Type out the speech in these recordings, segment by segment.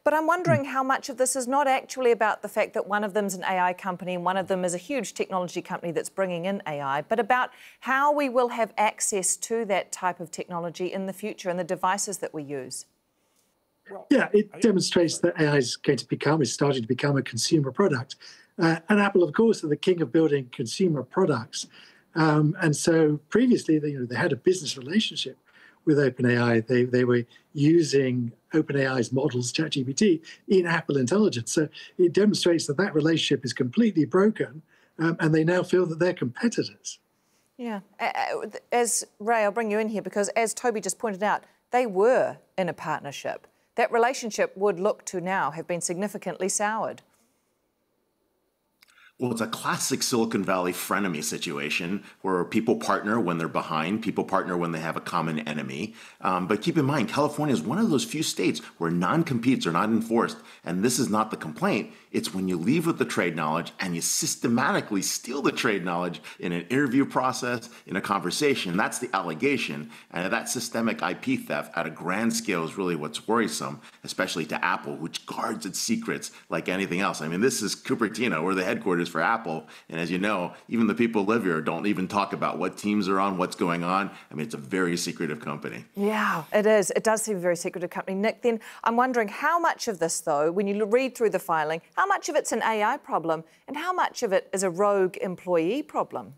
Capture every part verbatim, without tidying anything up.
But I'm wondering how much of this is not actually about the fact that one of them's an A I company and one of them is a huge technology company that's bringing in A I, but about how we will have access to that type of technology in the future and the devices that we use. Yeah, it demonstrates that A I is going to become, is starting to become a consumer product. Uh, and Apple, of course, are the king of building consumer products. Um, and so previously, they, you know, they had a business relationship with OpenAI. They, they were using OpenAI's models, ChatGPT, in Apple Intelligence. So it demonstrates that that relationship is completely broken, um, and they now feel that they're competitors. Yeah. As Ray, I'll bring you in here, because as Toby just pointed out, they were in a partnership. That relationship would look to now have been significantly soured. Well, it's a classic Silicon Valley frenemy situation where people partner when they're behind, people partner when they have a common enemy. Um, but keep in mind, California is one of those few states where non-competes are not enforced. And this is not the complaint. It's when you leave with the trade knowledge and you systematically steal the trade knowledge in an interview process, in a conversation. That's the allegation. And that systemic I P theft at a grand scale is really what's worrisome, especially to Apple, which guards its secrets like anything else. I mean, this is Cupertino. We're the headquarters for Apple. And as you know, even the people who live here don't even talk about what teams are on, what's going on. I mean, it's a very secretive company. Yeah, it is. It does seem a very secretive company. Nick, then I'm wondering how much of this, though, when you read through the filing, how much of it's an A I problem and how much of it is a rogue employee problem?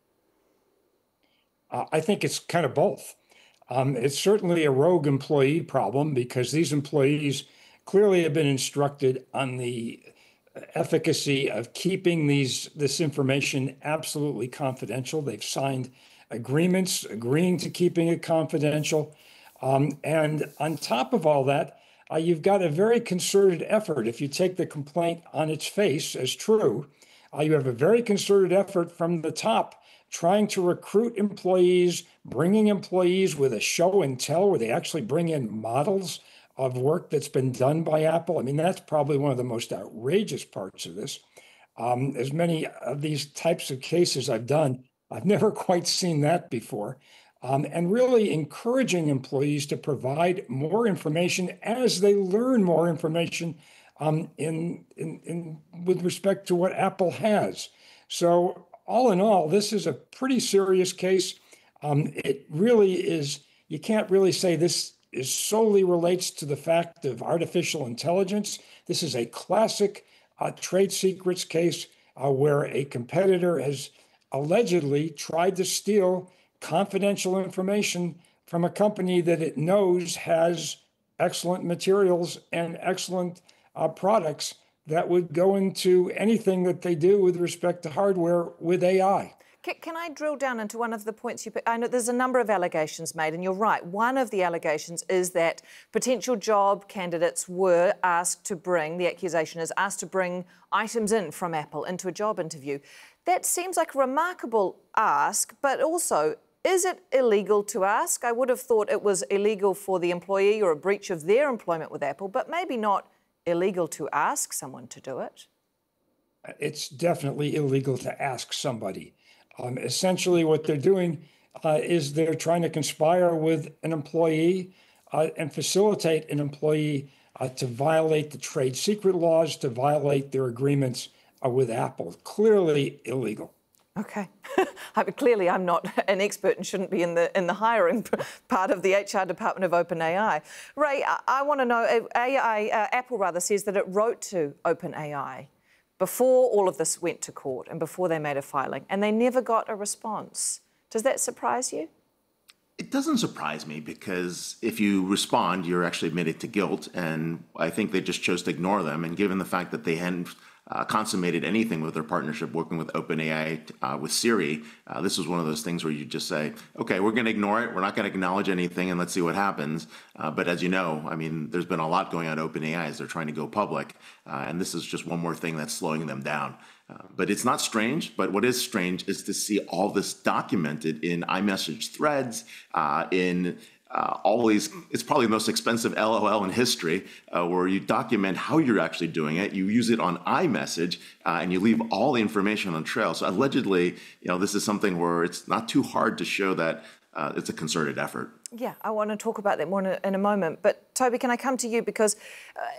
Uh, I think it's kind of both. Um, it's certainly a rogue employee problem because these employees clearly have been instructed on the efficacy of keeping these this information absolutely confidential. They've signed agreements agreeing to keeping it confidential. Um, and on top of all that, uh, you've got a very concerted effort. If you take the complaint on its face as true, uh, you have a very concerted effort from the top trying to recruit employees, bringing employees with a show and tell where they actually bring in models of work that's been done by Apple. I mean, that's probably one of the most outrageous parts of this. Um, as many of these types of cases I've done, I've never quite seen that before. Um, and really encouraging employees to provide more information as they learn more information um, in, in, in with respect to what Apple has. So all in all, this is a pretty serious case. Um, it really is, you can't really say this is solely relates to the fact of artificial intelligence. This is a classic uh, trade secrets case uh, where a competitor has allegedly tried to steal confidential information from a company that it knows has excellent materials and excellent uh, products that would go into anything that they do with respect to hardware with A I. Can I drill down into one of the points you put? I know there's a number of allegations made, and you're right. One of the allegations is that potential job candidates were asked to bring, the accusation is asked to bring items in from Apple into a job interview. That seems like a remarkable ask, but also, is it illegal to ask? I would have thought it was illegal for the employee or a breach of their employment with Apple, but maybe not illegal to ask someone to do it. It's definitely illegal to ask somebody. Um, essentially, what they're doing uh, is they're trying to conspire with an employee uh, and facilitate an employee uh, to violate the trade secret laws, to violate their agreements uh, with Apple. Clearly illegal. Okay. I mean, clearly, I'm not an expert and shouldn't be in the in the hiring part of the H R department of OpenAI. Ray, I, I want to know. A I, uh, Apple rather says that it wrote to OpenAI before all of this went to court and before they made a filing, and they never got a response. Does that surprise you? It doesn't surprise me because if you respond, you're actually admitted to guilt, and I think they just chose to ignore them. And given the fact that they hadn't uh, consummated anything with their partnership working with OpenAI uh, with Siri, uh, this was one of those things where you just say, okay, we're going to ignore it. We're not going to acknowledge anything, and let's see what happens. Uh, but as you know, I mean, there's been a lot going on at OpenAI as they're trying to go public, uh, and this is just one more thing that's slowing them down. Uh, but it's not strange. But what is strange is to see all this documented in iMessage threads, uh, in uh, all these. It's probably the most expensive L O L in history, uh, where you document how you're actually doing it. You use it on iMessage, uh, and you leave all the information on trail. So allegedly, you know, this is something where it's not too hard to show that uh, it's a concerted effort. Yeah, I want to talk about that more in a, in a moment. But Toby, can I come to you because Uh,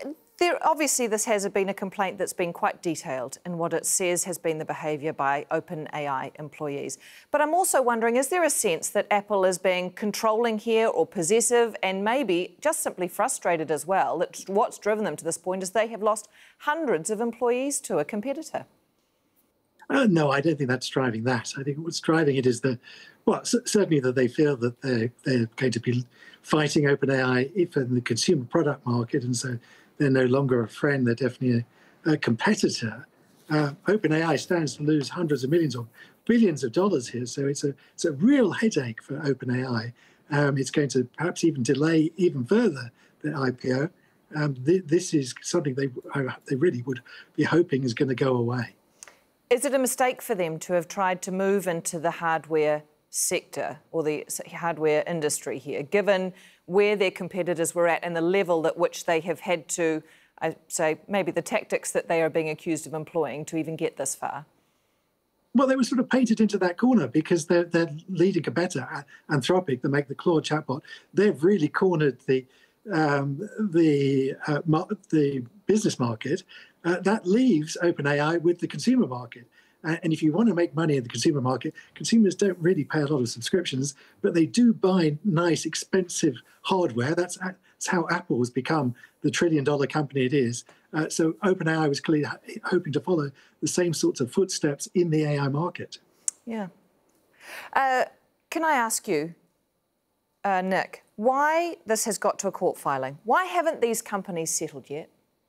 There, obviously, this has been a complaint that's been quite detailed in what it says has been the behaviour by OpenAI employees. But I'm also wondering, is there a sense that Apple is being controlling here or possessive and maybe just simply frustrated as well, that what's driven them to this point is they have lost hundreds of employees to a competitor? Uh, no, I don't think that's driving that. I think what's driving it is the, well, c- certainly that they feel that they're, they're going to be fighting OpenAI if in the consumer product market, and so they're no longer a friend, they're definitely a, a competitor. Uh, OpenAI stands to lose hundreds of millions or billions of dollars here, so it's a, it's a real headache for OpenAI. Um, it's going to perhaps even delay even further the I P O. Um, th- this is something they, they really would be hoping is going to go away. Is it a mistake for them to have tried to move into the hardware sector or the hardware industry here, given where their competitors were at and the level at which they have had to, I say, maybe the tactics that they are being accused of employing to even get this far? Well, they were sort of painted into that corner because their their leading competitor, Anthropic, that make the Claude chatbot, they've really cornered the um, the uh, mar- the business market. Uh, that leaves OpenAI with the consumer market. Uh, and if you want to make money in the consumer market, consumers don't really pay a lot of subscriptions, but they do buy nice, expensive hardware. That's, that's how Apple has become the trillion-dollar company it is. Uh, so OpenAI was clearly hoping to follow the same sorts of footsteps in the A I market. Yeah. Uh, can I ask you, uh, Nick, why this has got to a court filing? Why haven't these companies settled yet?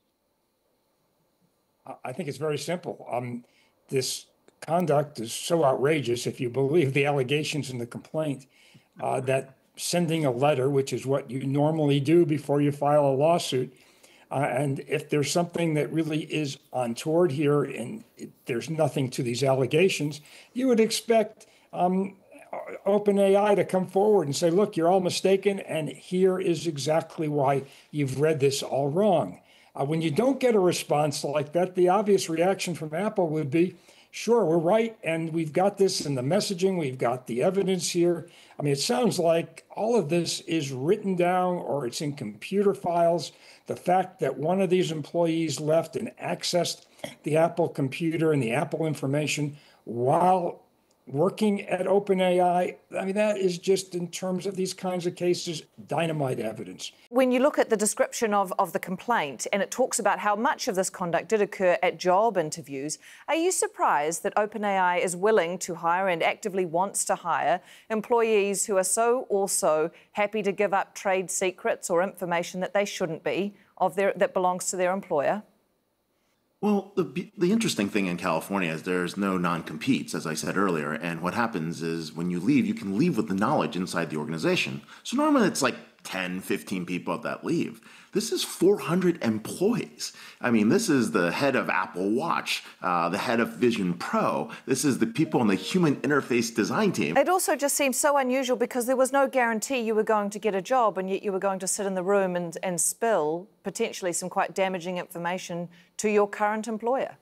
I think it's very simple. Um, this conduct is so outrageous, if you believe the allegations in the complaint, uh, that sending a letter, which is what you normally do before you file a lawsuit, uh, and if there's something that really is untoward here and it, there's nothing to these allegations, you would expect um, OpenAI to come forward and say, look, you're all mistaken, and here is exactly why you've read this all wrong. Uh, when you don't get a response like that, the obvious reaction from Apple would be, sure, we're right, and we've got this in the messaging, we've got the evidence here. I mean, it sounds like all of this is written down or it's in computer files. The fact that one of these employees left and accessed the Apple computer and the Apple information while working at OpenAI, I mean, that is just, in terms of these kinds of cases, dynamite evidence. When you look at the description of, of the complaint, and it talks about how much of this conduct did occur at job interviews, are you surprised that OpenAI is willing to hire and actively wants to hire employees who are so also happy to give up trade secrets or information that they shouldn't be, of their, that belongs to their employer? Well, the the interesting thing in California is there's no non-competes, as I said earlier. And what happens is when you leave, you can leave with the knowledge inside the organization. So normally it's like ten, fifteen people that leave. This is four hundred employees. I mean, this is the head of Apple Watch, uh, the head of Vision Pro. This is the people on the human interface design team. It also just seems so unusual because there was no guarantee you were going to get a job, and yet you were going to sit in the room and, and spill potentially some quite damaging information to your current employer.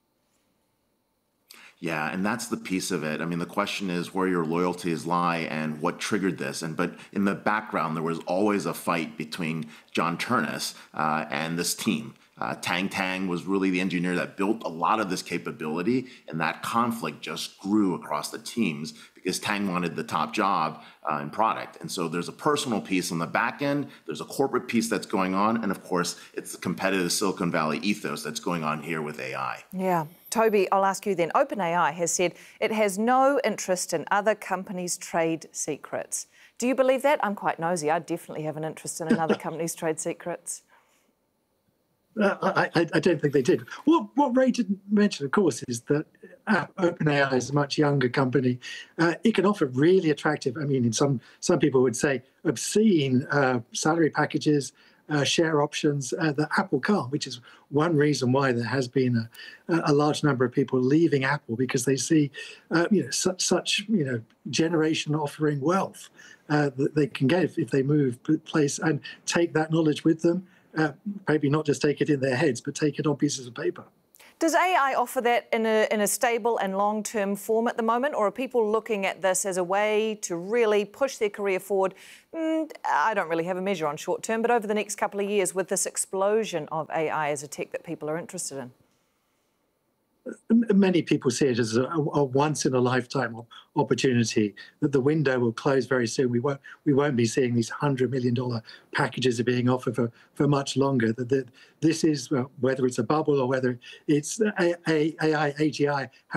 Yeah, and that's the piece of it. I mean, the question is where your loyalties lie and what triggered this. And but in the background, there was always a fight between John Ternus uh, and this team. Uh, Tang Tang was really the engineer that built a lot of this capability, and that conflict just grew across the teams because Tang wanted the top job uh, in product. And so there's a personal piece on the back end, there's a corporate piece that's going on, and of course, it's the competitive Silicon Valley ethos that's going on here with A I. Yeah. Toby, I'll ask you then. OpenAI has said it has no interest in other companies' trade secrets. Do you believe that? I'm quite nosy. I definitely have an interest in another company's trade secrets. Uh, I, I don't think they did. What, what Ray didn't mention, of course, is that uh, OpenAI is a much younger company. Uh, it can offer really attractive, I mean, in some some people would say obscene uh, salary packages, uh, share options uh, that Apple can't, which is one reason why there has been a, a large number of people leaving Apple, because they see, uh, you know, such such you know generation offering wealth uh, that they can get if, if they move place and take that knowledge with them. Uh, maybe not just take it in their heads, but take it on pieces of paper. Does A I offer that in a, in a stable and long-term form at the moment, or are people looking at this as a way to really push their career forward? Mm, I don't really have a measure on short-term, but over the next couple of years with this explosion of A I as a tech that people are interested in? Many people see it as a, a once-in-a-lifetime opportunity, that the window will close very soon. We won't, we won't be seeing these one hundred million dollars packages are being offered for, for much longer. That, that this is, well, whether it's a bubble or whether it's A I, A I, A G I,